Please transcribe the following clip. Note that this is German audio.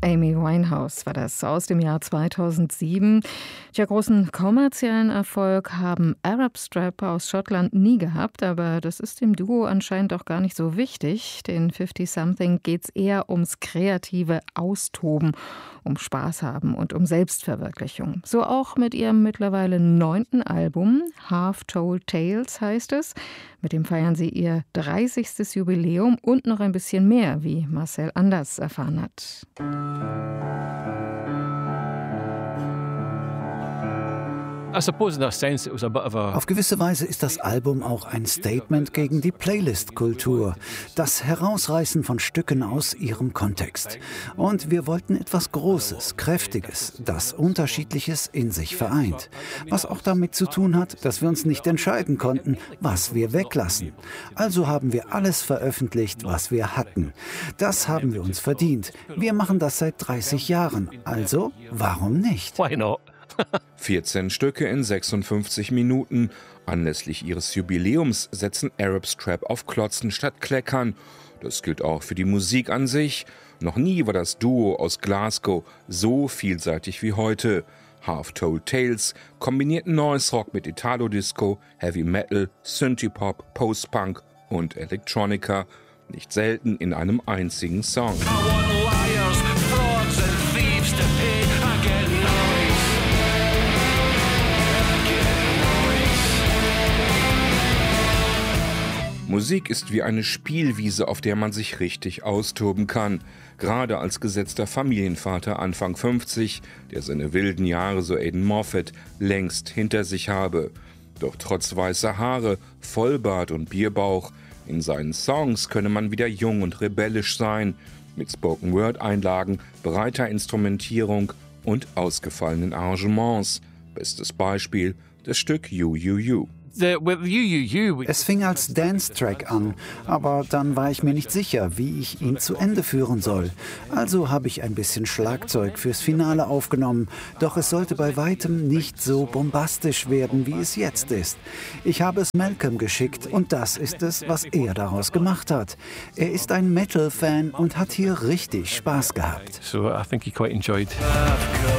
Amy Winehouse war das aus dem Jahr 2007. Großen kommerziellen Erfolg haben Arab Strap aus Schottland nie gehabt, aber das ist dem Duo anscheinend auch gar nicht so wichtig. Den 50-something geht's eher ums kreative Austoben, um Spaß haben und um Selbstverwirklichung. So auch mit ihrem mittlerweile 9. Album, Half Told Tales heißt es. Mit dem feiern sie ihr 30. Jubiläum und noch ein bisschen mehr, wie Marcel Anders erfahren hat. Auf gewisse Weise ist das Album auch ein Statement gegen die Playlist-Kultur, das Herausreißen von Stücken aus ihrem Kontext. Und wir wollten etwas Großes, Kräftiges, das Unterschiedliches in sich vereint. Was auch damit zu tun hat, dass wir uns nicht entscheiden konnten, was wir weglassen. Also haben wir alles veröffentlicht, was wir hatten. Das haben wir uns verdient. Wir machen das seit 30 Jahren. Also, warum nicht? Why not? 14 Stücke in 56 Minuten. Anlässlich ihres Jubiläums setzen Arab Strap auf Klotzen statt Kleckern. Das gilt auch für die Musik an sich. Noch nie war das Duo aus Glasgow so vielseitig wie heute. Half Told Tales kombiniert Noise Rock mit Italo-Disco, Heavy Metal, Synthie-Pop, Post-Punk und Electronica. Nicht selten in einem einzigen Song. Musik ist wie eine Spielwiese, auf der man sich richtig austoben kann. Gerade als gesetzter Familienvater Anfang 50, der seine wilden Jahre, so Aidan Moffat, längst hinter sich habe. Doch trotz weißer Haare, Vollbart und Bierbauch, in seinen Songs könne man wieder jung und rebellisch sein. Mit Spoken-Word-Einlagen, breiter Instrumentierung und ausgefallenen Arrangements. Bestes Beispiel, das Stück You, You, You. Es fing als Dance-Track an, aber dann war ich mir nicht sicher, wie ich ihn zu Ende führen soll. Also habe ich ein bisschen Schlagzeug fürs Finale aufgenommen, doch es sollte bei weitem nicht so bombastisch werden, wie es jetzt ist. Ich habe es Malcolm geschickt und das ist es, was er daraus gemacht hat. Er ist ein Metal-Fan und hat hier richtig Spaß gehabt. So I think he quite enjoyed